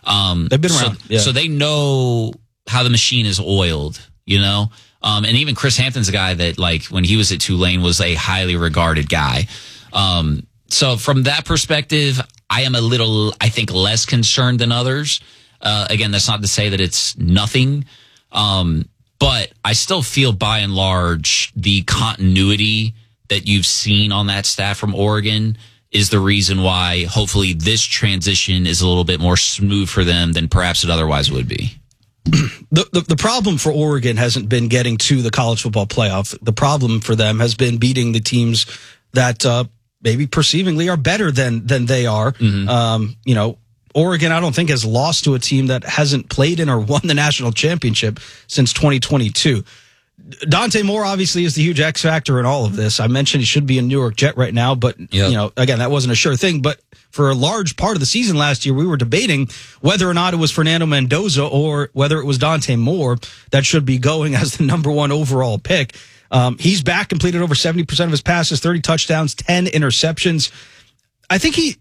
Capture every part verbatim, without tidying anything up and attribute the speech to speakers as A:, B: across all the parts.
A: Um,
B: They've been around.
A: So,
B: yeah.
A: so they know how the machine is oiled, you know? Um, and even Chris Hampton's a guy that, like, when he was at Tulane was a highly regarded guy. Um, so from that perspective, I am a little, I think, less concerned than others. Uh, again, that's not to say that it's nothing. Um, but I still feel by and large the continuity that you've seen on that staff from Oregon is the reason why hopefully this transition is a little bit more smooth for them than perhaps it otherwise would be.
B: The, the the problem for Oregon hasn't been getting to the college football playoff. The problem for them has been beating the teams that uh, maybe perceivingly are better than than they are. Mm-hmm. Um, you know, Oregon, I don't think, has lost to a team that hasn't played in or won the national championship since twenty twenty-two. Dante Moore obviously is the huge X factor in all of this. I mentioned he should be a New York Jet right now, but yep. you know, again, that wasn't a sure thing. But for a large part of the season last year, we were debating whether or not it was Fernando Mendoza or whether it was Dante Moore that should be going as the number one overall pick. Um, he's back, completed over seventy percent of his passes, thirty touchdowns, ten interceptions. I think he...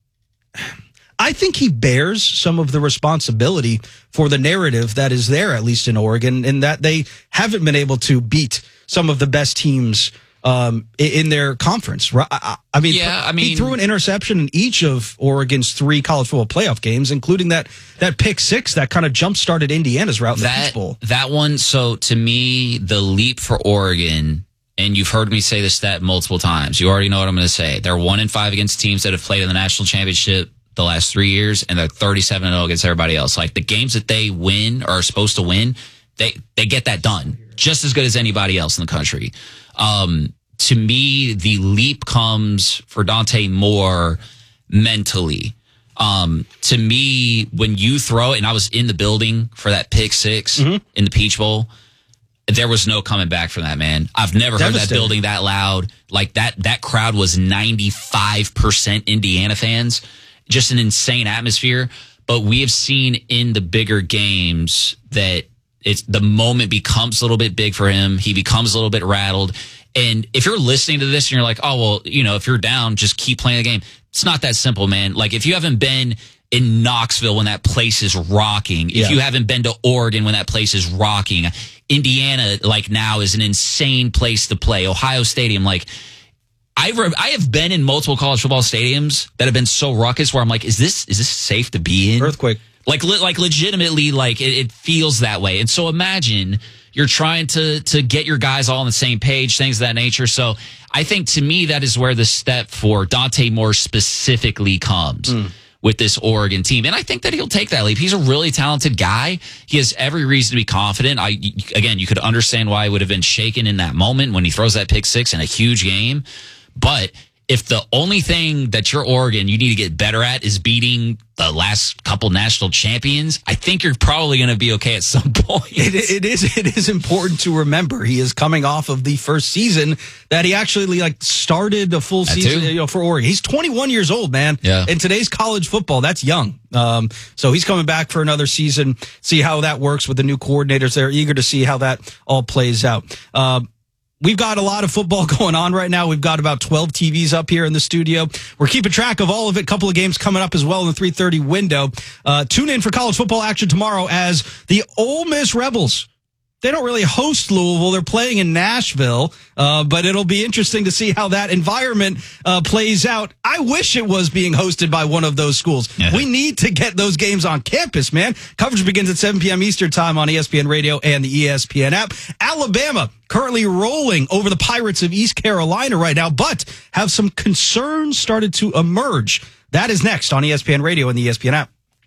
B: I think he bears some of the responsibility for the narrative that is there, at least in Oregon, in that they haven't been able to beat some of the best teams um, in their conference. I, I mean,
A: yeah, I mean,
B: he threw an interception in each of Oregon's three college football playoff games, including that that pick six that kind of jump-started Indiana's route in the
A: that,
B: Peach Bowl.
A: That one, so to me, the leap for Oregon, and you've heard me say this stat multiple times. You already know what I'm going to say. They're one and five against teams that have played in the national championship the last three years, and they're thirty-seven and oh against everybody else. Like, the games that they win or are supposed to win, they, they get that done just as good as anybody else in the country. Um, to me, the leap comes for Dante Moore mentally. Um, to me, when you throw, and I was in the building for that pick six mm-hmm. in the Peach Bowl, there was no coming back from that, man. I've never heard that building that loud. Like, that, that crowd was ninety-five percent Indiana fans. Just an insane atmosphere. But we have seen in the bigger games that it's the moment becomes a little bit big for him. He becomes a little bit rattled. And if you're listening to this and you're like, oh, well, you know, if you're down, just keep playing the game. It's not that simple, man. Like, if you haven't been in Knoxville when that place is rocking, if yeah. you haven't been to Oregon when that place is rocking, Indiana, like, now is an insane place to play. Ohio Stadium, like, I've, I have been in multiple college football stadiums that have been so ruckus where I'm like, is this, is this safe to be in?
B: Earthquake.
A: Like, like legitimately, like, it, it feels that way. And so imagine you're trying to, to get your guys all on the same page, things of that nature. So I think, to me, that is where the step for Dante Moore specifically comes mm. with this Oregon team. And I think that he'll take that leap. He's a really talented guy. He has every reason to be confident. I, again, you could understand why he would have been shaken in that moment when he throws that pick six in a huge game. But if the only thing that you're Oregon you need to get better at is beating the last couple national champions, I think you're probably going to be okay at some point.
B: It, it is it is important to remember he is coming off of the first season that he actually like started a full
A: that
B: season
A: too.
B: you know, for Oregon. He's twenty-one years old, man.
A: Yeah.
B: In today's college football, that's young. Um, so he's coming back for another season. See how that works with the new coordinators. They're eager to see how that all plays out. Um, We've got a lot of football going on right now. We've got about twelve T Vs up here in the studio. We're keeping track of all of it. Couple of games coming up as well in the three thirty window. Uh, tune in for college football action tomorrow as the Ole Miss Rebels, they don't really host Louisville. They're playing in Nashville, uh, but it'll be interesting to see how that environment uh, plays out. I wish it was being hosted by one of those schools. Yeah. We need to get those games on campus, man. Coverage begins at seven p.m. Eastern time on E S P N Radio and the E S P N app. Alabama currently rolling over the Pirates of East Carolina right now, but have some concerns started to emerge. That is next on E S P N Radio and the E S P N app.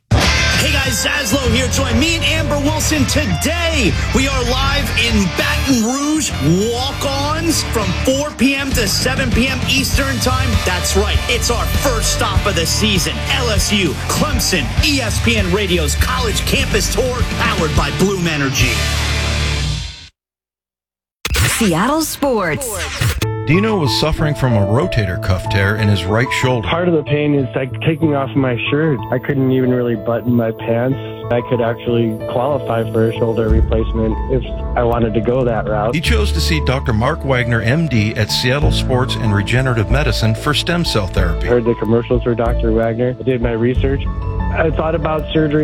C: Hey guys, Zaslow here. Join me and Amber Wilson today. We are live in Baton Rouge, walk-ons from four p.m. to seven p.m. Eastern time. That's right. It's our first stop of the season. L S U, Clemson, E S P N Radio's college campus tour powered by Bloom Energy.
D: Seattle Sports.
E: Dino was suffering from a rotator cuff tear in his right shoulder.
F: Part of the pain is like taking off my shirt. I couldn't even really button my pants. I could actually qualify for a shoulder replacement if I wanted to go that route.
E: He chose to see Doctor Mark Wagner, M D, at Seattle Sports and Regenerative Medicine for stem cell therapy.
F: I heard the commercials for Doctor Wagner. I did my research. I thought about surgery.